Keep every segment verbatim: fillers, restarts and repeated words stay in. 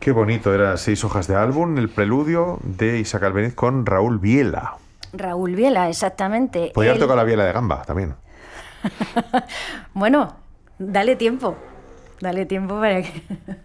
Qué bonito, eran seis hojas de álbum, el preludio de Isaac Albéniz con Raúl Viela. Raúl Viela, exactamente. Podría haber Él... tocado la viela de gamba también. Bueno, dale tiempo, dale tiempo para que...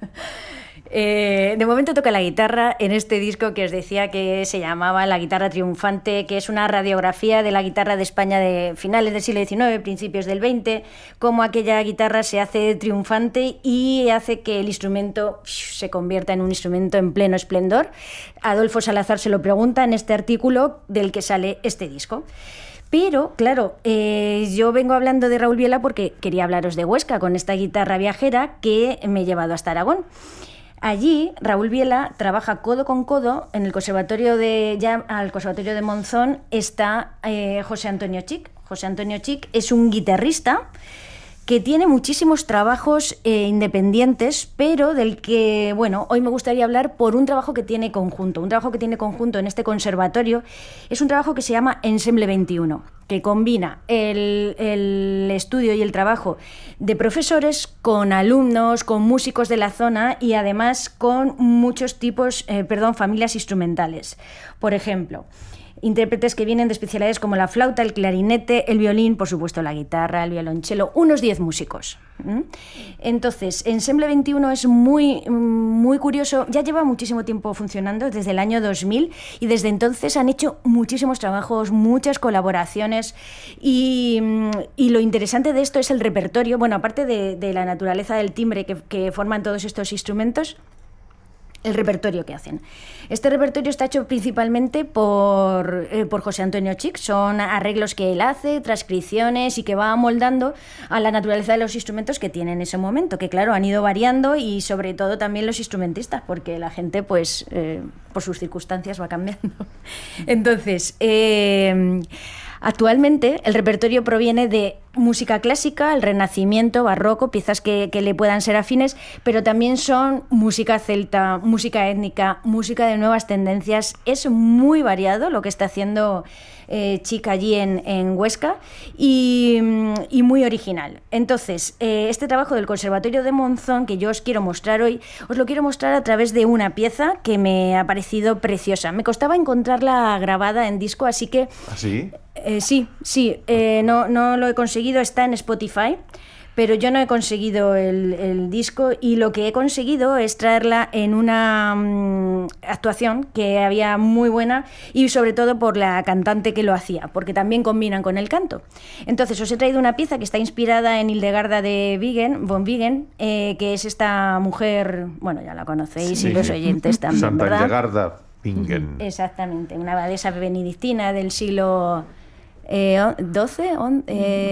Eh, de momento toca la guitarra en este disco que os decía que se llamaba La Guitarra Triunfante, que es una radiografía de la guitarra de España de finales del siglo diecinueve, principios del veinte, cómo aquella guitarra se hace triunfante y hace que el instrumento se convierta en un instrumento en pleno esplendor. Adolfo Salazar se lo pregunta en este artículo del que sale este disco. Pero, claro, eh, yo vengo hablando de Raúl Viela porque quería hablaros de Huesca con esta guitarra viajera que me he llevado hasta Aragón. Allí, Raúl Viela trabaja codo con codo en el conservatorio de, ya al conservatorio de Monzón está eh, José Antonio Chic. José Antonio Chic es un guitarrista que tiene muchísimos trabajos eh, independientes, pero del que, bueno, hoy me gustaría hablar por un trabajo que tiene conjunto. Un trabajo que tiene conjunto en este conservatorio es un trabajo que se llama Ensemble veintiuno, que combina el, el estudio y el trabajo de profesores con alumnos, con músicos de la zona y además con muchos tipos, eh, perdón, familias instrumentales. Por ejemplo, intérpretes que vienen de especialidades como la flauta, el clarinete, el violín, por supuesto la guitarra, el violonchelo, unos diez músicos. ¿Mm? Entonces, Ensemble veintiuno es muy, muy curioso, ya lleva muchísimo tiempo funcionando, desde el año dos mil, y desde entonces han hecho muchísimos trabajos, muchas colaboraciones, y, y lo interesante de esto es el repertorio, bueno, aparte de, de la naturaleza del timbre que, que forman todos estos instrumentos, el repertorio que hacen. Este repertorio está hecho principalmente por, eh, por José Antonio Chic. Son arreglos que él hace, transcripciones y que va amoldando a la naturaleza de los instrumentos que tiene en ese momento, que claro, han ido variando y sobre todo también los instrumentistas, porque la gente pues eh, por sus circunstancias va cambiando. Entonces, eh, actualmente el repertorio proviene de música clásica, el Renacimiento, barroco, piezas que, que le puedan ser afines, pero también son música celta, música étnica, música de nuevas tendencias. Es muy variado lo que está haciendo eh, Chic allí en, en Huesca y, y muy original. Entonces, eh, este trabajo del Conservatorio de Monzón que yo os quiero mostrar hoy, os lo quiero mostrar a través de una pieza que me ha parecido preciosa. Me costaba encontrarla grabada en disco, así que... ¿Así? Eh, sí, sí, eh, no, no lo he conseguido, está en Spotify, pero yo no he conseguido el, el disco y lo que he conseguido es traerla en una um, actuación que había muy buena y sobre todo por la cantante que lo hacía, porque también combinan con el canto. Entonces os he traído una pieza que está inspirada en Hildegarda de Bingen, von Bingen, eh, que es esta mujer, bueno, ya la conocéis, sí, y los oyentes también, Santa ¿verdad? Hildegarda Bingen. Exactamente, una abadesa benedictina del siglo... Eh, ¿doce? On,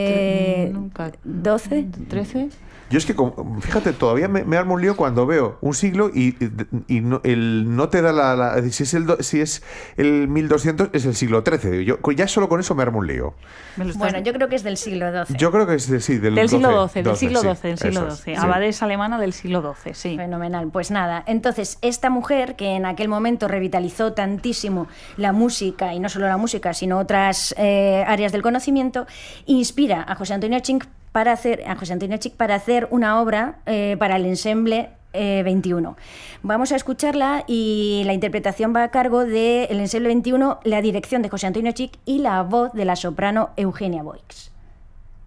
eh, ¿doce? ¿trece? Yo es que, fíjate, todavía me, me armo un lío cuando veo un siglo y, y no, el, no te da la... la si, es el, si es el mil doscientos, es el siglo trece. Yo, ya solo con eso me armo un lío. Bueno, yo creo que es del siglo doce. Yo creo que es de, sí, del, del siglo doce, doce, del siglo sí, doce, del siglo doce. Es, Abadesa sí. Alemana del siglo doce, sí. Fenomenal. Pues nada, entonces esta mujer que en aquel momento revitalizó tantísimo la música, y no solo la música, sino otras eh, áreas del conocimiento, inspira a José Antonio Chic para hacer, a José Antonio Chic para hacer una obra eh, para el Ensemble eh, veintiuno. Vamos a escucharla y la interpretación va a cargo del Ensemble veintiuno, la dirección de José Antonio Chic y la voz de la soprano Eugenia Boix.